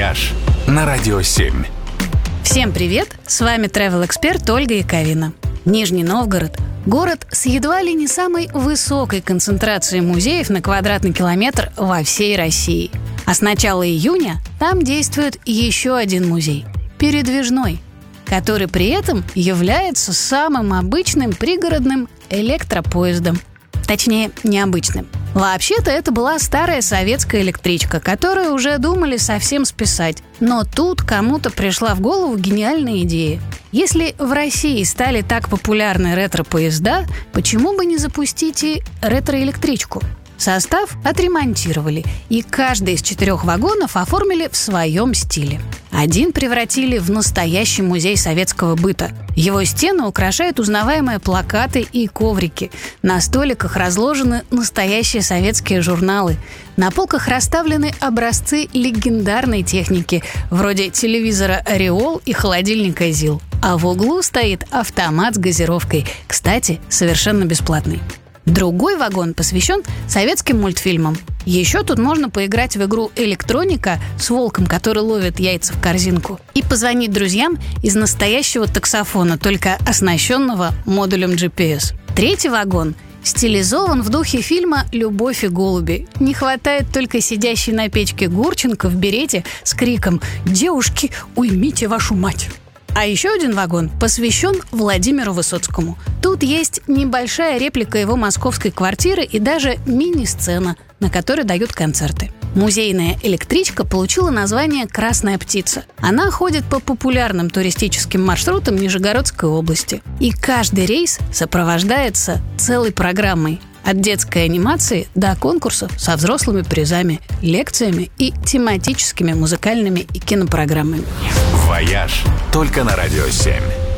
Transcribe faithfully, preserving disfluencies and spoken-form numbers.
«Вояж» на Радио семь. Всем привет! С вами travel-эксперт Ольга Яковина. Нижний Новгород – город с едва ли не самой высокой концентрацией музеев на квадратный километр во всей России. А с начала июня там действует еще один музей – передвижной, который при этом является самым обычным пригородным электропоездом. Точнее, необычным. Вообще-то это была старая советская электричка, которую уже думали совсем списать. Но тут кому-то пришла в голову гениальная идея. Если в России стали так популярны ретро-поезда, почему бы не запустить и ретро-электричку? Состав отремонтировали, и каждый из четырех вагонов оформили в своем стиле. Один превратили в настоящий музей советского быта. Его стены украшают узнаваемые плакаты и коврики. На столиках разложены настоящие советские журналы. На полках расставлены образцы легендарной техники, вроде телевизора «Ореол» и холодильника «ЗИЛ». А в углу стоит автомат с газировкой, кстати, совершенно бесплатный. Другой вагон посвящен советским мультфильмам. Еще тут можно поиграть в игру «Электроника» с волком, который ловит яйца в корзинку, и позвонить друзьям из настоящего таксофона, только оснащенного модулем джи пи эс. Третий вагон стилизован в духе фильма «Любовь и голуби». Не хватает только сидящей на печке Гурченко в берете с криком «Девушки, уймите вашу мать!». А еще один вагон посвящен Владимиру Высоцкому. Тут есть небольшая реплика его московской квартиры и даже мини-сцена, на которой дают концерты. Музейная электричка получила название «Красная птица». Она ходит по популярным туристическим маршрутам Нижегородской области. И каждый рейс сопровождается целой программой. От детской анимации до конкурсов со взрослыми призами, лекциями и тематическими музыкальными и кинопрограммами. «Вояж» только на Радио семь.